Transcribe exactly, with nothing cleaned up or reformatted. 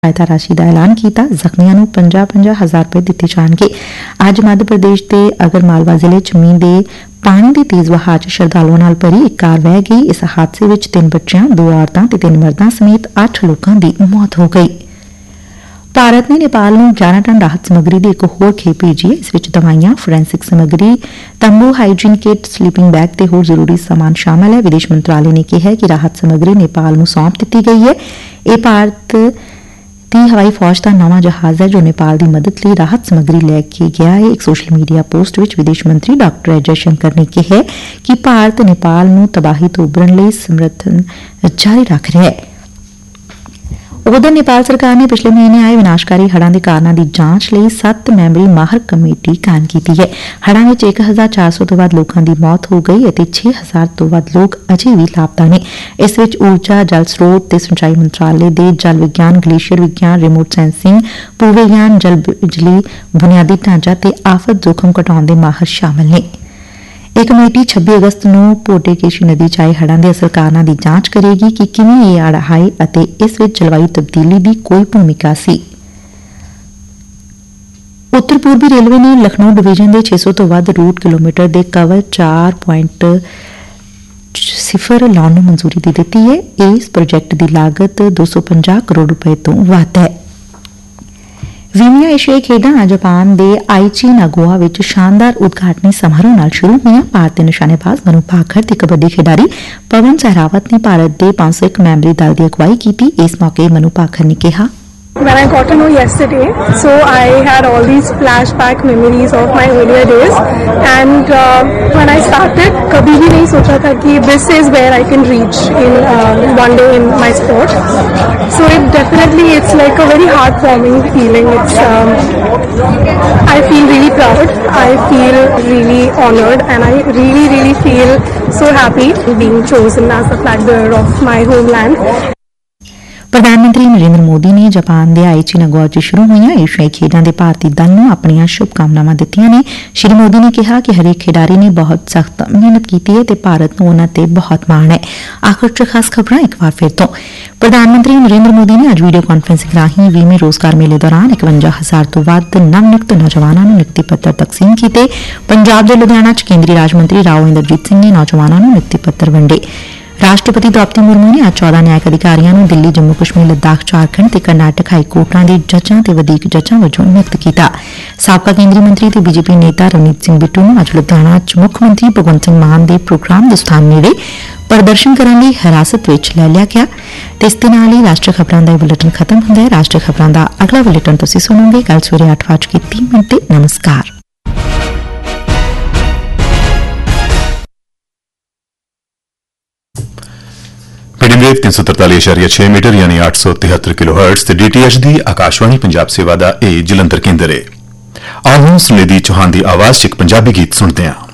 सहायता राशि का ऐलान किया। जख्मियों को पंजा पंजा हजार रुपए दिए जाएंगे। अज मध्य प्रदेश के अगर मालवा जिले च मींह के पानी की तेज वहाव च श्रद्धालुओं नाल भरी एक कार बह गई। इस हादसे में तीन बच्चों, दो औरतों ते तीन मर्दों समेत अठ लोगों की मौत हो गई। भारत ने नेपाल को ग्यारह टन राहत समग्री की एक होर खेप भेजी है। इस विच दवाइयां, फोरेंसिक समग्री, तंबू, हाइजीन किट, स्लीपिंग बैग ते होर जरूरी सामान शामिल है। विदेश मंत्रालय ने कहा है कि राहत समग्री नेपाल को सौंप दी गई है। यह भारत दी हवाई फौज का नवा जहाज है जो नेपाल की मदद लिए राहत समग्री लैके गया है। एक सोशल मीडिया पोस्ट में विदेश मंत्री डॉक्टर एस जयशंकर ने कहा कि भारत नेपाल को तबाही तो उभरन लिए समर्थन जारी रख रहा है। उधर नेपाल सरकार ने पिछले महीने आए विनाशकारी हड़ां के कारणों की जांच लिए सत्त मैंबरी माहर कमेटी कायम की है। हड़ां में एक हजार चार सौ तो वध लोगों की मौत हो गई और छे हजार तो वध लोग अजे भी लापता ने। इस विच ऊर्जा, जल स्रोत ते सिंचाई मंत्रालय दे जल विज्ञान, ग्लेशियर विज्ञान, रिमोट सेंसिंग, भू विज्ञान, जल बिजली, बुनियादी ढांचा ते आफत जोखिम घटाउण दे माहर शामिल ने। यह कमेटी छब्बीस अगस्त को पोटेकेशी नदी च आए हड़ां के असर कारणों की जांच करेगी कि किवें ये हड़ आए और इस विच जलवायु तब्दीली की कोई भूमिका सी। उत्तर पूर्वी रेलवे ने लखनऊ डिवीजन के छे सौ तो वध रूट किलोमीटर के कवर चार पॉइंट सिफर लाने को मंजूरी दे दी है। इस प्रोजेक्ट की लागत दो सौ पचास करोड़ रुपए तो वध है। वीमिया एशियाई खेडां आज जापान के आईची नागोया विच शानदार उद्घाटनी समारोह नाल शुरू हुईआं। भारतीय निशानेबाज मनु भाकर ते कबड्डी खिडारी पवन सहरावत ने भारत के पांच सौ एक मैंबरी दल की अगुवाई की। इस मौके मनु भाकर ने कहा, When I got to know yesterday, so I had all these flashback memories of my earlier days, and uh, when I started, कभी भी नहीं सोचा था कि this is where I can reach in uh, one day in my sport. So it definitely it's like a very heartwarming feeling. It's um, I feel really proud. I feel really honored, and I really really feel so happy being chosen as the flag bearer of my homeland. प्रधानमंत्री नरेंद्र मोदी ने Japan के आईची Nagoya च शुरू हुई एशियाई खेडों के भारतीय दल को अपन शुभकामनावां दित्तियां ने। श्री मोदी ने कहा कि हरेक खिडारी ने बहुत सख्त मेहनत की है तो भारत को उन्हां ते बहुत माण है। आखिर च खास खबरां एक बार फिर तो प्रधानमंत्री नरेंद्र मोदी ने अज वीडियो कांफ्रेंसिंग राहीं बीसवें रोजगार मेले दौरान इकवंजा हजार तो वध नवनियुक्त नौजवानों को नियुक्ति पत्र तकसीम किए। पंजाब के लुधियाना च केंद्रीय राज मंत्री राव इंद्रजीत सिंह ने नौजवानों को नियुक्ति पत्र वंडे। राष्ट्रपति द्रौपदी मुर्मू ने आज चौदह न्यायिक अधिकारियों को दिल्ली, जम्मू कश्मीर, लद्दाख, झारखंड ते कर्नाटक हाईकोर्टां दे जजां ते वधीक जजां वजों नियुक्त किया। साबका केंद्रीय मंत्री ते बीजेपी नेता रवनीत सिंह बिट्टू ने आज लुधियाना च मुख्यमंत्री भगवंत सिंह मान के प्रोग्राम के स्थान नेड़े प्रदर्शन करने लई हिरासत विच लै लिया गया। ते इस दे नाल ही राष्ट्रीय खबरां दा बुलेटिन खत्म हुंदा है। राष्ट्रीय खबरां दा अगला बुलेटिन तुसीं सुणोगे कल सवेरे आठ बज के तीन मिनट। नमस्कार। मीडियम तीन सौ तरताली इशारिया छे मीटर यानी आठ सौ तिहत्तर किलो हर्ट्स ते डीटीएच दी आकाशवाणी पंजाब सेवा दा ए जलंधर केंद्र है। आओ सुनिधि चौहान दी आवाज च एक पंजाबी गीत सुनते हैं।